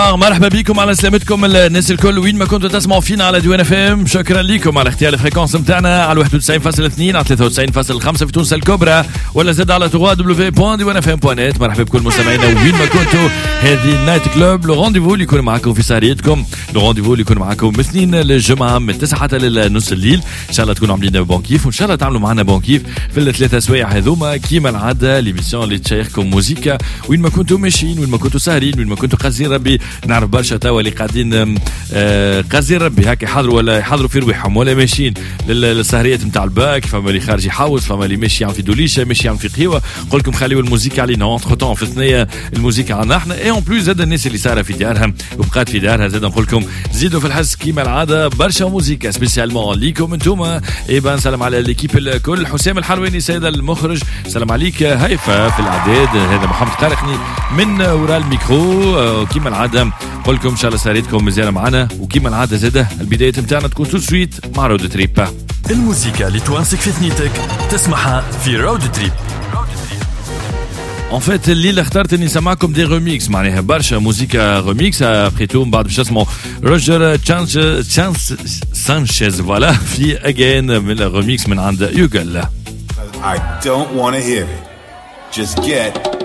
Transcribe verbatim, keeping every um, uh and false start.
بونسوار، مرحبا بكم على سلامتكم الناس الكل وين ما كنتوا تسمعوا فينا على ديوان اف ام. شكرا لكم على اختيار الفريكونس نتاعنا على واحد وتسعين فاصلة اثنين على ثلاثة وتسعين فاصلة خمسة في تونس الكبرى، ولا زاد على دبليو دبليو دبليو دوت ديوان اف ام دوت نت. مرحبا بكل مستمعينا وين ما كنتوا. هذه النايت كلوب، لو رونديفو اللي يكون معكم في سهريتكم، لو رونديفو اللي يكون معكم من اثنين للجمعه من تسعة حتى لنص الليل. ان شاء الله تكونوا عاملين بون كيف، وان شاء الله تعملوا معنا بون كيف في الثلاثه سوايع هذوما كيما العاده. ليميسيون اللي تشيخكم موزيكا وين ما كنتوا ماشيين، وين ما كنتوا ساهرين، وين ما كنتوا قازين ربي. نعرف برشا توا اللي قاعدين قازين ربي هكا يحضروا ولا يحضروا في رواحهم ولا ماشيين للسهريات نتاع الباك. فما اللي خارج يحوس، فما اللي ماشي يعمل في دوليشه، ماشي يعمل في قهوه. نقول لكم خليوا الموزيكا علينا انتر طون في الثنيه، الموزيكا عندنا احنا. اي اون بلوس زاد الناس اللي ساره في دارها وبقات في دارها زاد نقول لكم زيدوا في الحس كيما العاده برشا موزيكا سبيسيالمون ليكم انتوما. اي بان سلام على ليكيب الكل. حسام الحلواني سيد المخرج، سلام عليك. هيفا في الاعداد، هذا محمد قارقني من وراء الميكرو. كيما العاده نقول لكم ان شاء الله سهرتكم مزيانه معنا، وكيما العاده زاده البدايه نتاعنا تكون تو سويت مع رود تريب. الموسيقى اللي توانسك في ثنيتك تسمعها في رود تريب. ان فيت الليله اخترت اني نسمعكم دي ريميكس، معناها برشا موسيقى ريميكس. ابريتو من بعد باش اسمعوا روجر تشانس تشانس سانشيز فوالا في اجين من الريميكس من عند يوغل. I don't want to hear it. Just get